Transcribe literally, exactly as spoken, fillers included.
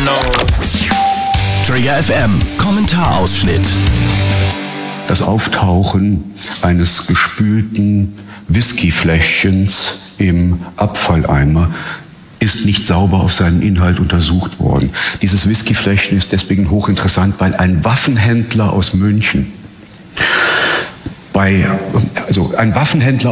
Trigger F M, Kommentarausschnitt. Das Auftauchen eines gespülten Whiskyfläschchens im Abfalleimer ist nicht sauber auf seinen Inhalt untersucht worden. Dieses Whiskyfläschchen ist deswegen hochinteressant, weil ein Waffenhändler aus München bei, also ein Waffenhändler